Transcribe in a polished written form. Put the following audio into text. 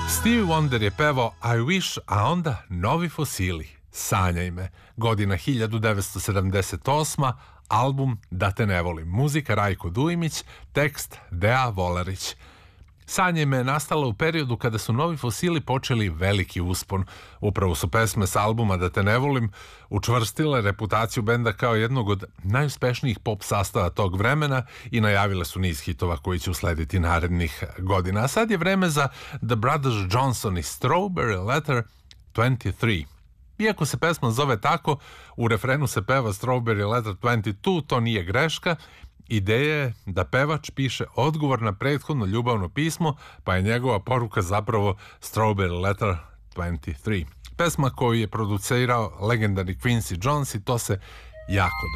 Stevie Wonder je pevao I Wish, a onda Novi fosili, Sanjaj me, godina 1978, album Da te ne volim, muzika Rajko Dujmić, tekst Dea Volarić. Sanjaj me je nastala u periodu kada su Novi fosili počeli veliki uspon. Upravo su pesme s albuma Da te ne volim učvrstile reputaciju benda kao jednog od najuspešnijih pop sastava tog vremena i najavile su niz hitova koji će uslediti narednih godina. A sad je vreme za The Brothers Johnson i Strawberry Letter 23. Iako se pesma zove tako, u refrenu se peva Strawberry Letter 22, to nije greška. Ideja je da pevač piše odgovor na prethodno ljubavno pismo, pa je njegova poruka zapravo Strawberry Letter 23. Pesma koju je producirao legendarni Quincy Jones i to se jako